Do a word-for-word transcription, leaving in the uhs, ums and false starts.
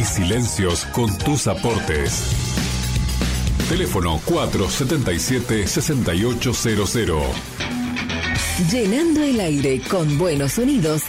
Rompís silencios con tus aportes. Teléfono cuatro siete siete, seis ocho cero cero. Llenando el aire con buenos sonidos